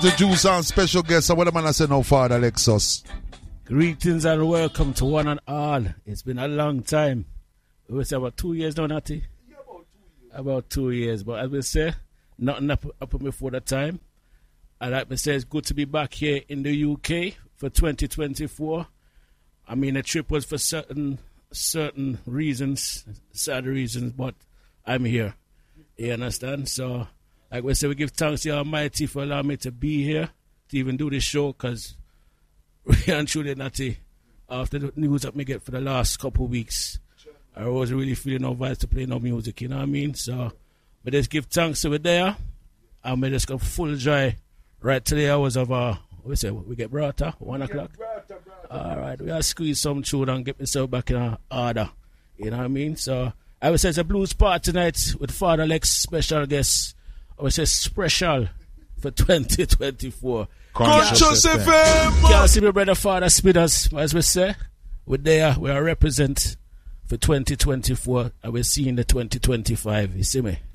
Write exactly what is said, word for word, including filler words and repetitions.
The Juice and special guest. So what am I say now, Father Lexus? Greetings and welcome to one and all. It's been a long time. We will say about two years now, Natty? Yeah, about two years. About two years. But as we say, nothing happened before the time. And like we say, it's good to be back here in the U K for twenty twenty-four. I mean, the trip was for certain certain reasons, sad reasons, but I'm here. You understand? So, like we say, we give thanks to the Almighty for allowing me to be here, to even do this show, because really and truly, Natty, after the news that we get for the last couple of weeks, I wasn't really feeling no vibes to play no music, you know what I mean? So, we just give thanks to it there, and we just go full joy right to the hours of, uh, what we say, we get brought up, one o'clock? All right, we gotta squeeze some tune and get myself back in our order, you know what I mean? So, I would say it's a blues part tonight with Father Lex, special guest. I would say special for twenty twenty-four. Conscious F M. Can't see my brother Father Spinners, as we say. We're there, we are represent for twenty twenty-four, and we're seeing the twenty twenty-five. You see me?